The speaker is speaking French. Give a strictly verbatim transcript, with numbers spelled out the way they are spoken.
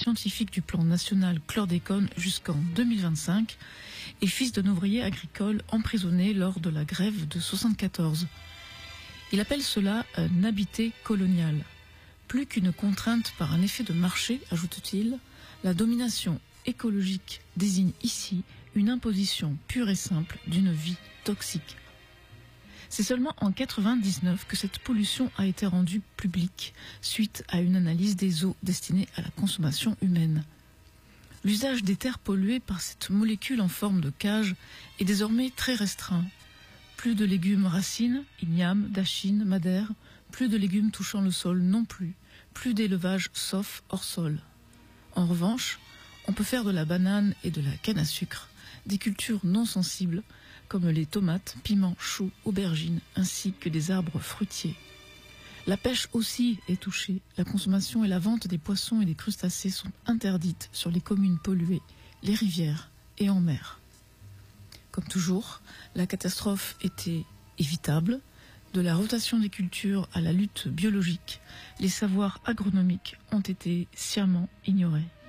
scientifique du plan national chlordécone jusqu'en deux mille vingt-cinq et fils d'un ouvrier agricole emprisonné lors de la grève de soixante-quatorze. Il appelle cela un habité colonial. Plus qu'une contrainte par un effet de marché, ajoute-t-il, la domination écologique désigne ici une imposition pure et simple d'une vie toxique. C'est seulement en quatre-vingt-dix-neuf que cette pollution a été rendue publique suite à une analyse des eaux destinées à la consommation humaine. L'usage des terres polluées par cette molécule en forme de cage est désormais très restreint. Plus de légumes racines, ignames, dachines, madère, plus de légumes touchant le sol non plus, plus d'élevage sauf hors sol. En revanche, on peut faire de la banane et de la canne à sucre des cultures non sensibles comme les tomates, piments, choux, aubergines, ainsi que des arbres fruitiers. La pêche aussi est touchée. La consommation et la vente des poissons et des crustacés sont interdites sur les communes polluées, les rivières et en mer. Comme toujours, la catastrophe était évitable. De la rotation des cultures à la lutte biologique, les savoirs agronomiques ont été sciemment ignorés.